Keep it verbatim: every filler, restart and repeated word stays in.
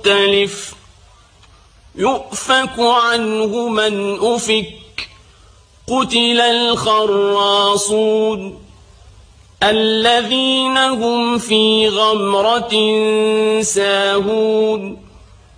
مختلف يؤفك عنه من أفك قتل الخراصون الذين هم في غمرة ساهون